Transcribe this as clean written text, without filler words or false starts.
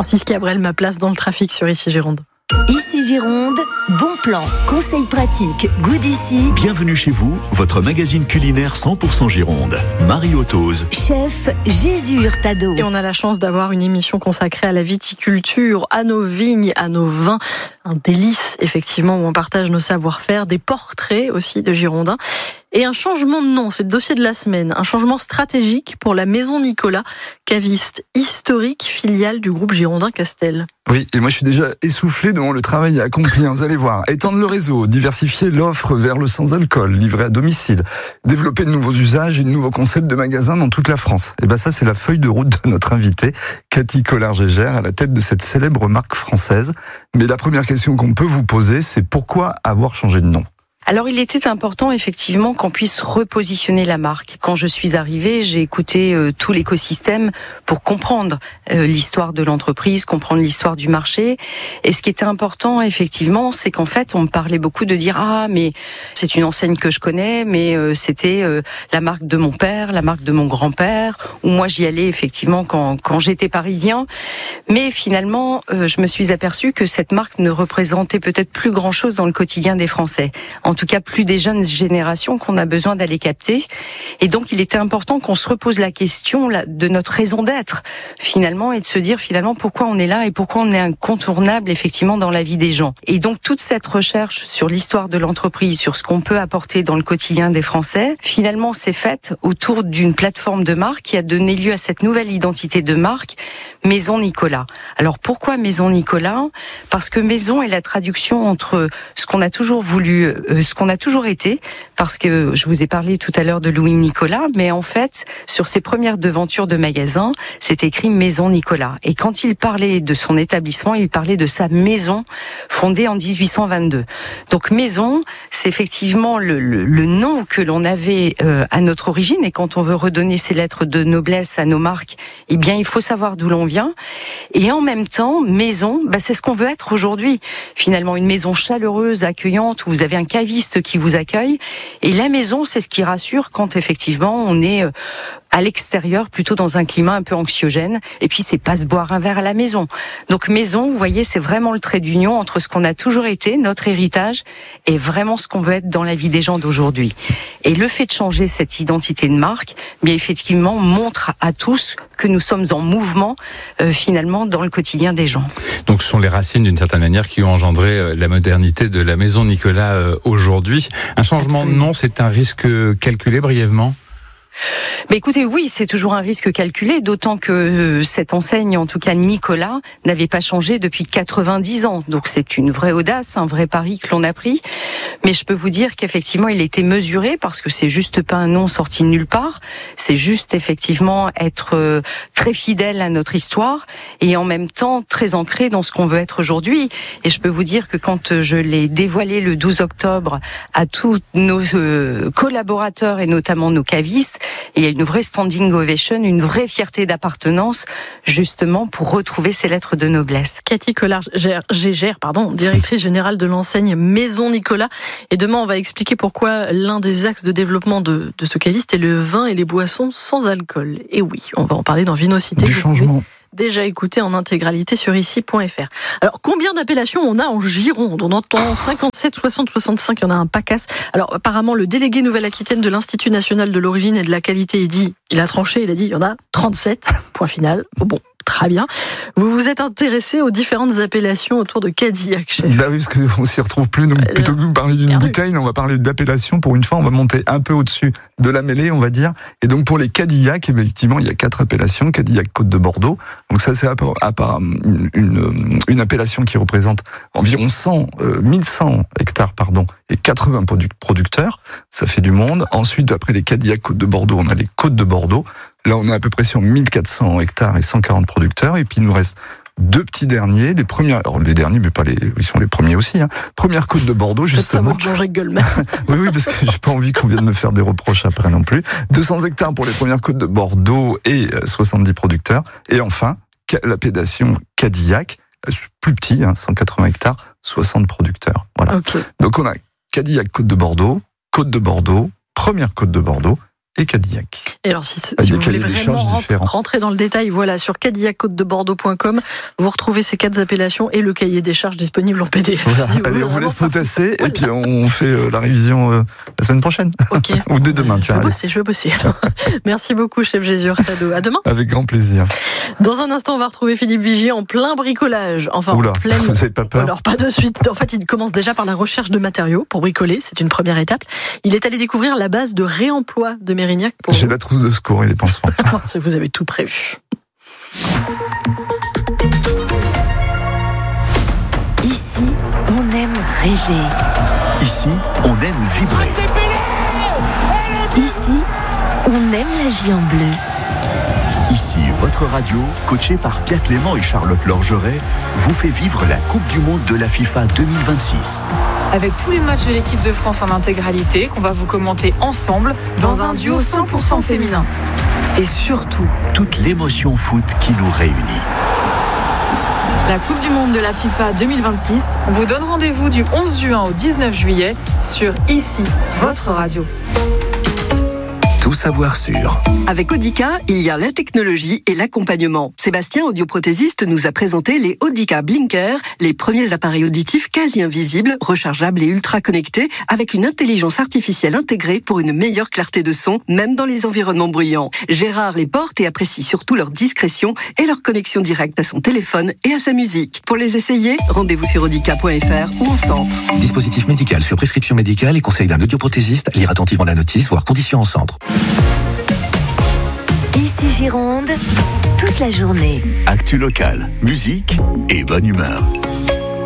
Francis Cabrel, ma place dans le trafic sur Ici Gironde. Ici Gironde, bon plan, conseils pratiques, goût d'ici. Bienvenue chez vous, votre magazine culinaire 100% Gironde. Marie Autoz. Chef Jésus Hurtado. Et on a la chance d'avoir une émission consacrée à la viticulture, à nos vignes, à nos vins. Un délice, effectivement, où on partage nos savoir-faire, des portraits aussi de Girondins. Et un changement de nom, c'est le dossier de la semaine. Un changement stratégique pour la Maison Nicolas, caviste historique, filiale du groupe Girondin Castel. Oui, et moi je suis déjà essoufflé devant le travail accompli. Vous allez voir, étendre le réseau, diversifier l'offre vers le sans-alcool, livrer à domicile, développer de nouveaux usages et de nouveaux concepts de magasins dans toute la France. Et ben ça, c'est la feuille de route de notre invitée, Cathy Collard-Gégère, à la tête de cette célèbre marque française. Mais la première question qu'on peut vous poser, c'est pourquoi avoir changé de nom ? Alors il était important effectivement qu'on puisse repositionner la marque. Quand je suis arrivée, j'ai écouté tout l'écosystème pour comprendre l'histoire de l'entreprise, comprendre l'histoire du marché. Et ce qui était important effectivement, c'est qu'en fait on me parlait beaucoup de dire mais c'est une enseigne que je connais, mais c'était la marque de mon père, la marque de mon grand-père, ou moi j'y allais effectivement quand j'étais parisien. Mais finalement, je me suis aperçue que cette marque ne représentait peut-être plus grand-chose dans le quotidien des Français. En tout cas, plus des jeunes générations qu'on a besoin d'aller capter. Et donc, il était important qu'on se repose la question de notre raison d'être, finalement, et de se dire, finalement, pourquoi on est là et pourquoi on est incontournable, effectivement, dans la vie des gens. Et donc, toute cette recherche sur l'histoire de l'entreprise, sur ce qu'on peut apporter dans le quotidien des Français, finalement, s'est faite autour d'une plateforme de marque qui a donné lieu à cette nouvelle identité de marque, Maison Nicolas. Alors, pourquoi Maison Nicolas ? Parce que maison est la traduction entre ce qu'on a toujours voulu, ce qu'on a toujours été, parce que je vous ai parlé tout à l'heure de Louis Nicolas, mais en fait, sur ses premières devantures de magasins, c'est écrit Maison Nicolas. Et quand il parlait de son établissement, il parlait de sa maison fondée en 1822. Donc maison, c'est effectivement le nom que l'on avait à notre origine, et quand on veut redonner ces lettres de noblesse à nos marques, eh bien il faut savoir d'où l'on vient. Et en même temps, maison, c'est ce qu'on veut être aujourd'hui. Finalement, une maison chaleureuse, accueillante, où vous avez un caviste qui vous accueille. Et la maison, c'est ce qui rassure quand effectivement on est à l'extérieur, plutôt dans un climat un peu anxiogène. Et puis, c'est pas se boire un verre à la maison. Donc, maison, vous voyez, c'est vraiment le trait d'union entre ce qu'on a toujours été, notre héritage, et vraiment ce qu'on veut être dans la vie des gens d'aujourd'hui. Et le fait de changer cette identité de marque, bien effectivement, montre à tous que nous sommes en mouvement, finalement, dans le quotidien des gens. Donc, ce sont les racines, d'une certaine manière, qui ont engendré la modernité de la Maison Nicolas aujourd'hui. Un changement de nom, c'est un risque calculé brièvement ? Mais écoutez, oui, c'est toujours un risque calculé, d'autant que cette enseigne, en tout cas Nicolas, n'avait pas changé depuis 90 ans. Donc c'est une vraie audace, un vrai pari que l'on a pris. Mais je peux vous dire qu'effectivement, il était mesuré, parce que c'est juste pas un nom sorti de nulle part. C'est juste effectivement être très fidèle à notre histoire et en même temps très ancré dans ce qu'on veut être aujourd'hui. Et je peux vous dire que quand je l'ai dévoilé le 12 octobre à tous nos collaborateurs et notamment nos cavistes, il y a une vraie standing ovation, une vraie fierté d'appartenance, justement pour retrouver ces lettres de noblesse. Cathy Collard-Gégère, directrice générale de l'enseigne Maison Nicolas. Et demain, on va expliquer pourquoi l'un des axes de développement de ce caviste est le vin et les boissons sans alcool. Et oui, on va en parler dans Vinocité. Du changement. Déjà écouté en intégralité sur ici.fr. Alors, combien d'appellations on a en Gironde ? On entend 57, 60, 65, il y en a un pacasse. Alors, apparemment, le délégué Nouvelle-Aquitaine de l'Institut National de l'Origine et de la Qualité, il a tranché, il a dit, il y en a 37, point final. Bon, très bien. Vous vous êtes intéressé aux différentes appellations autour de Cadillac, chef. Bah oui, parce qu'on s'y retrouve plus. Donc, plutôt que de parler d'une bouteille, on va parler d'appellation. Pour une fois, on va monter un peu au-dessus de la mêlée, on va dire. Et donc, pour les Cadillac, effectivement, il y a 4 appellations. Cadillac Côte de Bordeaux. Donc ça, c'est une appellation qui représente environ 1100 hectares, et 80 producteurs. Ça fait du monde. Ensuite, après les Cadillac Côte de Bordeaux, on a les Côtes de Bordeaux. Là, on est à peu près sur 1400 hectares et 140 producteurs. Et puis, il nous reste 2 petits derniers. Les derniers, mais pas ils sont les premiers aussi. Première Côte de Bordeaux, justement. C'est pas votre Jean-Jacques Goldman. oui, parce que j'ai pas envie qu'on vienne me faire des reproches après non plus. 200 hectares pour les premières Côtes de Bordeaux et 70 producteurs. Et enfin, l'appellation Cadillac, plus petit, 180 hectares, 60 producteurs. Voilà. Okay. Donc on a Cadillac Côte de Bordeaux, première Côte de Bordeaux, et Cadillac. Et alors, si vous voulez vraiment rentrer dans le détail, voilà, sur cadillac-côte-de-bordeaux.com, vous retrouvez ces 4 appellations et le cahier des charges disponible en PDF. Voilà. Allez, on vous laisse potasser et puis on fait la révision la semaine prochaine. Ok. Ou dès demain, tiens. Je vais bosser. Merci beaucoup, chef Jésus Hurtado. À demain. Avec grand plaisir. Dans un instant, on va retrouver Philippe Vigier en plein bricolage. Enfin, Oula, en pleine... vous n'avez pas peur? Alors, pas de suite. En fait, il commence déjà par la recherche de matériaux pour bricoler. C'est une première étape. Il est allé découvrir la base de réemploi de Mérignac pour J'ai la trousse de secours et les pansements. Vous avez tout prévu. Ici, on aime rêver. Ici, on aime vibrer. Ici, on aime la vie en bleu. Ici, votre radio, coachée par Pierre Clément et Charlotte Lorgeret, vous fait vivre la Coupe du Monde de la FIFA 2026. Avec tous les matchs de l'équipe de France en intégralité qu'on va vous commenter ensemble dans un duo 100% féminin. Et surtout, toute l'émotion foot qui nous réunit. La Coupe du Monde de la FIFA 2026, on vous donne rendez-vous du 11 juin au 19 juillet sur Ici, votre radio. Tout savoir sur. Avec Audica, il y a la technologie et l'accompagnement. Sébastien, audioprothésiste, nous a présenté les Audica Blinker, les premiers appareils auditifs quasi invisibles, rechargeables et ultra connectés, avec une intelligence artificielle intégrée pour une meilleure clarté de son, même dans les environnements bruyants. Gérard les porte et apprécie surtout leur discrétion et leur connexion directe à son téléphone et à sa musique. Pour les essayer, rendez-vous sur audica.fr ou en centre. Dispositif médical sur prescription médicale et conseil d'un audioprothésiste. Lire attentivement la notice, voire conditions en centre. Ici Gironde, toute la journée. Actu locale, musique et bonne humeur.